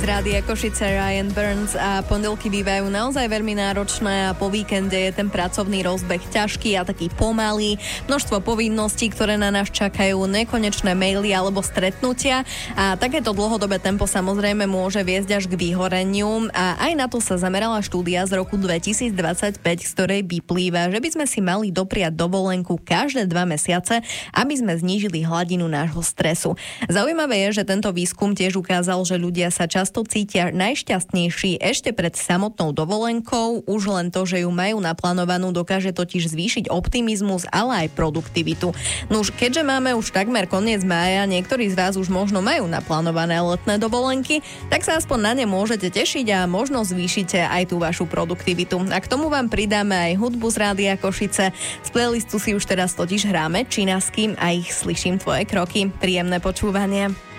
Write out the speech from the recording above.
z Rádia Košice Ryan Burns a pondelky bývajú naozaj veľmi náročné a po víkende je ten pracovný rozbeh ťažký a taký pomalý. Množstvo povinností, ktoré na nás čakajú, nekonečné maily alebo stretnutia a takéto dlhodobé tempo samozrejme môže viesť až k vyhoreniu a aj na to sa zamerala štúdia z roku 2025, z ktorej vyplýva, že by sme si mali dopriať dovolenku každé 2 mesiace, aby sme znížili hladinu nášho stresu. Zaujímavé je, že tento výskum tiež ukázal, že ľudia sa často cítia najšťastnejší ešte pred samotnou dovolenkou. Už len to, že ju majú naplánovanú, dokáže totiž zvýšiť optimizmus, ale aj produktivitu. Nuž, keďže máme už takmer koniec mája, niektorí z vás už možno majú naplánované letné dovolenky, tak sa aspoň na ne môžete tešiť a možno zvýšite aj tú vašu produktivitu. A k tomu vám pridáme aj hudbu z Rádia Košice. Z playlistu si už teraz totiž hráme Činasky a ich Slyším tvoje kroky. Príjemné počúvanie.